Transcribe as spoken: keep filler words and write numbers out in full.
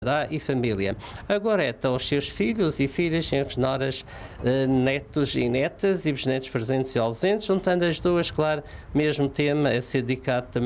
e família. Agora é aos seus filhos e filhas, senhores, noras, eh, netos e netas e bisnetos presentes e ausentes, juntando as duas, claro, mesmo tema a ser dedicado também